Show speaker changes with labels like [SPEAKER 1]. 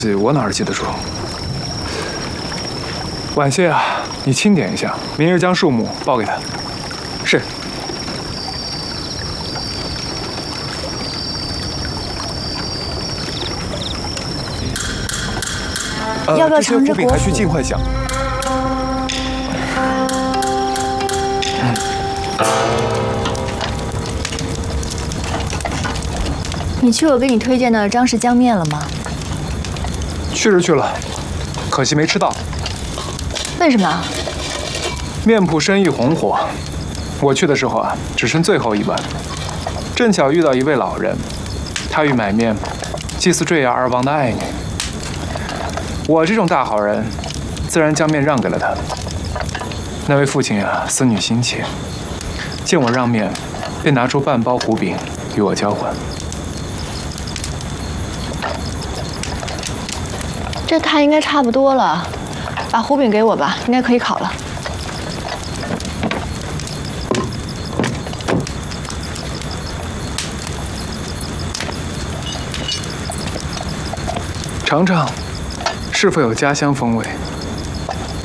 [SPEAKER 1] 我哪儿记得住？晚些啊，你清点一下，明日将数目报给他。是。
[SPEAKER 2] 要不要
[SPEAKER 1] 这些物品还需尽快想。
[SPEAKER 2] 你去我给你推荐的张氏江面了吗？
[SPEAKER 1] 去是去了，可惜没吃到。
[SPEAKER 2] 为什么？
[SPEAKER 1] 面铺生意红火，我去的时候啊，只剩最后一碗。正巧遇到一位老人，他欲买面，祭祀坠崖而亡的爱女。我这种大好人，自然将面让给了他。那位父亲啊，思女心切，见我让面，便拿出半包糊饼与我交换。
[SPEAKER 2] 这汤应该差不多了，把糊饼给我吧，应该可以烤了。
[SPEAKER 1] 尝尝，是否有家乡风味？